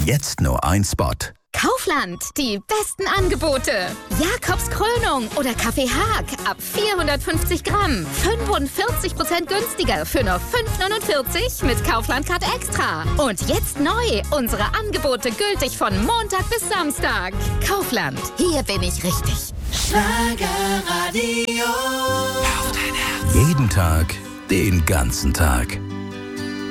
Jetzt nur ein Spot. Kaufland, die besten Angebote. Jakobs Krönung oder Kaffee Haag ab 450 Gramm. 45% günstiger für nur 5,49 mit Kaufland-Card Extra. Und jetzt neu, unsere Angebote gültig von Montag bis Samstag. Kaufland, hier bin ich richtig. Schlagerradio. Jeden Tag, den ganzen Tag.